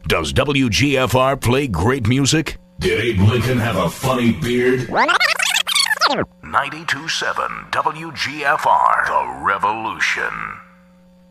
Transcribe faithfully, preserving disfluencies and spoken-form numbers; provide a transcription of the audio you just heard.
Does W G F R play great music? Did Abe Lincoln have a funny beard? ninety-two point seven W G F R, The Revolution.